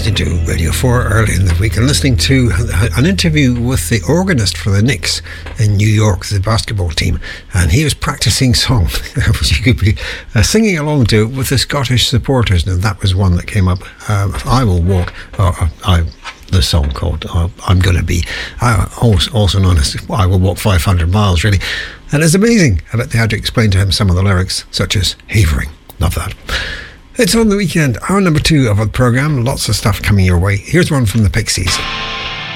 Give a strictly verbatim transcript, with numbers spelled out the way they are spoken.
listening to Radio four early in the week and listening to an interview with the organist for the Knicks in New York, the basketball team, and he was practicing song which you could be uh, singing along to with the Scottish supporters, and that was one that came up. uh, I Will Walk, or I the song called uh, I'm Gonna Be, uh, also, also known as I Will Walk five hundred miles, really. And it's amazing. I bet they had to explain to him some of the lyrics, such as Havering. Love that. It's On the Weekend, hour number two of the programme. Lots of stuff coming your way. Here's one from the Pixies.